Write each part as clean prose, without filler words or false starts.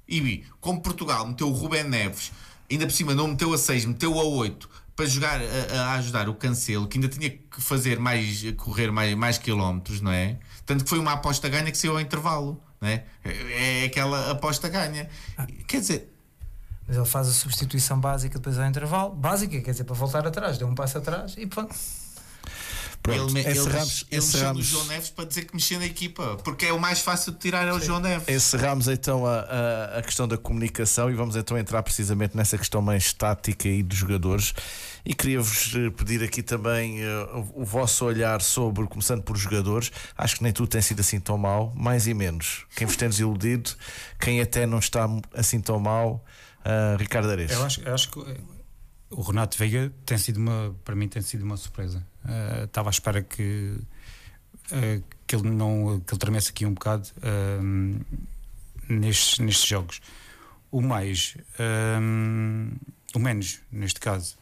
E como Portugal meteu o Rubén Neves, ainda por cima não meteu a 6, meteu a 8 para jogar a ajudar o Cancelo, que ainda tinha que fazer correr mais quilómetros, não é? Tanto que foi uma aposta ganha que saiu ao intervalo, não é? É aquela aposta ganha. Quer dizer, mas ele faz a substituição básica depois ao intervalo. Básica, quer dizer, para voltar atrás, deu um passo atrás e pronto. Ele mexeu no João Neves para dizer que mexia na equipa, porque é o mais fácil de tirar, é o João Neves. Encerramos então a questão da comunicação e vamos então entrar precisamente nessa questão mais tática e dos jogadores. E queria-vos pedir aqui também o vosso olhar sobre, começando por jogadores. Acho que nem tudo tem sido assim tão mal, mais e menos. Quem vos tem desiludido, quem até não está assim tão mal. Ricardo Ares. Eu acho que o Renato Veiga para mim tem sido uma surpresa. Estava à espera que ele tremesse aqui um bocado nestes jogos. O menos neste caso,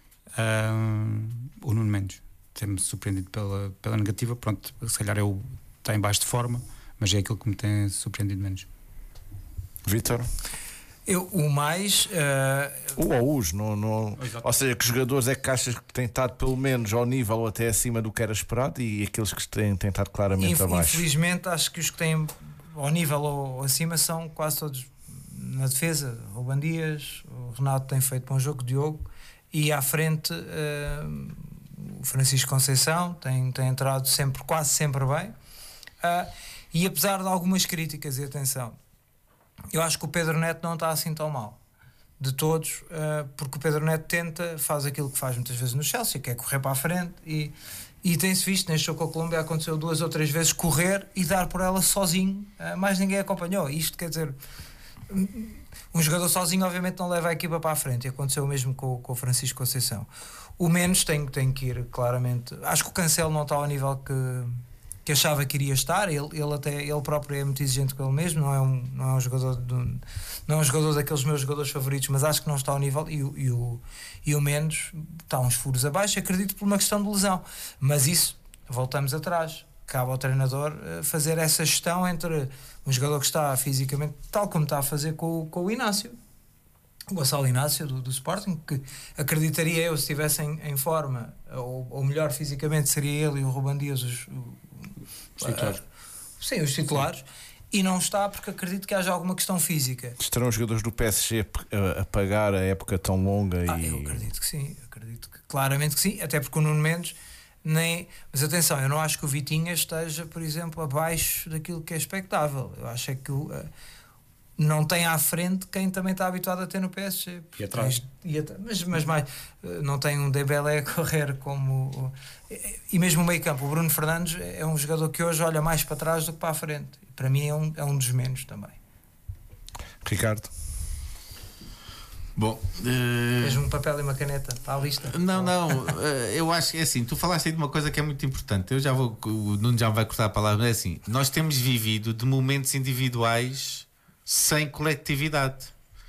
o Nuno Mendes tem-me surpreendido pela negativa. Pronto, se calhar está em baixo de forma, mas é aquilo que me tem surpreendido menos. Vítor? O mais. Ou ou seja, que jogadores é que achas que têm estado pelo menos ao nível ou até acima do que era esperado e aqueles que têm estado claramente abaixo? Infelizmente, acho que os que têm ao nível ou acima são quase todos na defesa. O Ruben Dias, o Renato tem feito bom jogo, Diogo, e à frente o Francisco Conceição tem entrado quase sempre bem. E apesar de algumas críticas, e atenção, eu acho que o Pedro Neto não está assim tão mal de todos, porque o Pedro Neto faz aquilo que faz muitas vezes no Chelsea, que é correr para a frente, e tem-se visto neste jogo com a Colômbia, aconteceu 2 ou 3 vezes correr e dar por ela sozinho, mais ninguém acompanhou. Isto quer dizer, um jogador sozinho obviamente não leva a equipa para a frente, e aconteceu o mesmo com o Francisco Conceição. O menos tem que ir claramente. Acho que o Cancelo não está ao nível que achava que iria estar. Ele próprio é muito exigente com ele mesmo, não é um jogador não é um jogador daqueles meus jogadores favoritos, mas acho que não está ao nível, e o menos está uns furos abaixo, acredito, por uma questão de lesão, mas isso, voltamos atrás, cabe ao treinador fazer essa gestão entre um jogador que está fisicamente, tal como está a fazer com o Inácio, o Gonçalo Inácio do Sporting, que acreditaria eu, se estivesse em forma, ou melhor fisicamente, seria ele e o Ruben Dias os titulares. Sim, os titulares. Sim. E não está, porque acredito que haja alguma questão física. Estarão os jogadores do PSG a pagar a época tão longa? Eu acredito que sim, claramente que sim, até porque o Nuno Mendes mas atenção, eu não acho que o Vitinha esteja, por exemplo, abaixo daquilo que é expectável. Eu acho que não tem à frente quem também está habituado a ter no PSG. E atrás. Mas mais, não tem um Dembélé a correr como... E mesmo o meio campo, o Bruno Fernandes é um jogador que hoje olha mais para trás do que para a frente. E para mim é um dos menos também. Ricardo? Bom, tens um papel e uma caneta para a lista? Não, eu acho que é assim, tu falaste aí de uma coisa que é muito importante, o Nuno já me vai cortar a palavra, mas é assim, nós temos vivido de momentos individuais sem coletividade,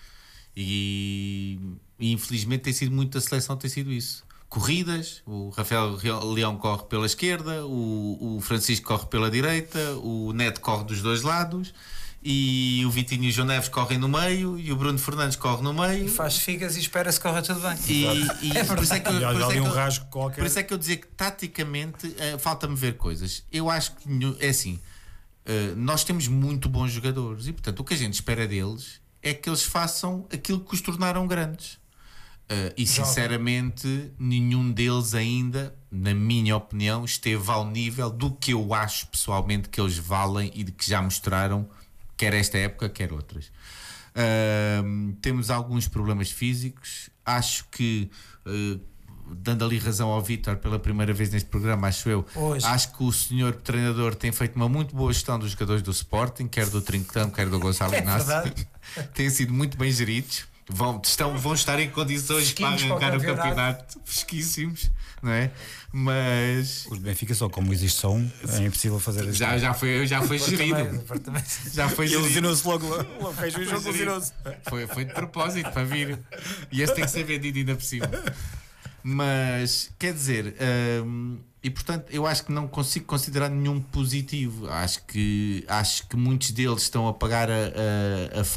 e infelizmente tem sido muito, a seleção tem sido isso. Corridas, o Rafael Leão corre pela esquerda, o Francisco corre pela direita, o Neto corre dos dois lados, e o Vitinho e o João Neves correm no meio, e o Bruno Fernandes corre no meio, e faz figas e espera-se que corra tudo bem. Por isso é que eu dizia que taticamente falta-me ver coisas. Eu acho que é assim, nós temos muito bons jogadores, e portanto o que a gente espera deles é que eles façam aquilo que os tornaram grandes. E sinceramente nenhum deles ainda, na minha opinião, esteve ao nível do que eu acho pessoalmente que eles valem e de que já mostraram, quer esta época, quer outras. Temos alguns problemas físicos. Acho que, dando ali razão ao Vítor pela primeira vez neste programa, acho que o senhor treinador tem feito uma muito boa gestão dos jogadores do Sporting, quer do Trincão, quer do Gonçalo Inácio. Têm sido muito bem geridos. Vão estar em condições para arrancar o campeonato, fresquíssimos, não é? Mas os Benfica só, como existe só um, é impossível fazer isso. Já foi gerido. Já foi gerido. Ilusionou-se logo, fez o jogo, ilusionou-se. Foi de propósito para vir. E esse tem que ser vendido ainda por cima. Mas quer dizer, e portanto eu acho que não consigo considerar nenhum positivo. Acho que muitos deles estão a pagar a